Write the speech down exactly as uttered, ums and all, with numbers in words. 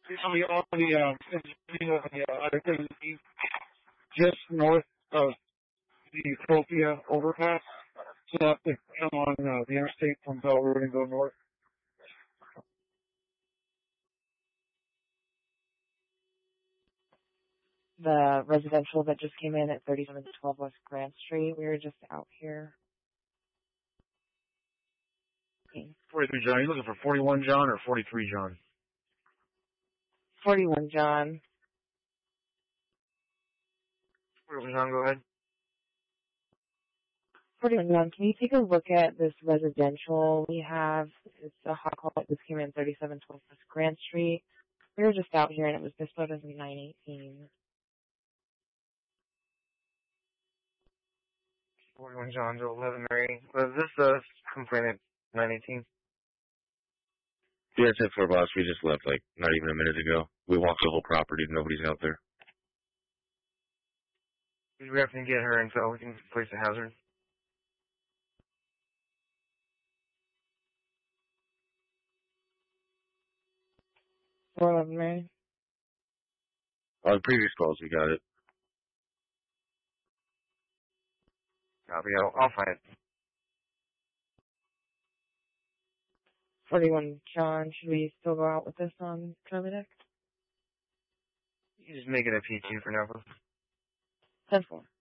On the, on the, um, the, uh, other thing, just north of the Utopia overpass. So you have to come on uh, the interstate from Bell Road and go north. The residential that just came in at thirty-seven twelve West Grant Street. We were just out here. forty-three John. Are you looking for forty-one John or forty-three John? forty-one John. forty-one John, go ahead. forty-one John, can you take a look at this residential we have? It's a hot call. This came in thirty-seven twelve West Grant Street. We were just out here and it was displayed as nine eighteen. forty-one John to eleven Mary. Was this the uh, complainant nine eighteen? Yeah, it's at four blocks. We just left like not even a minute ago. We walked the whole property. Nobody's out there. We have to get her until we can place a hazard. four eleven Mary. On previous calls, we got it. Copy. I'll, I'll find it. forty-one John, should we still go out with this on Charlie Deck? You can just make it a P two for now. ten four.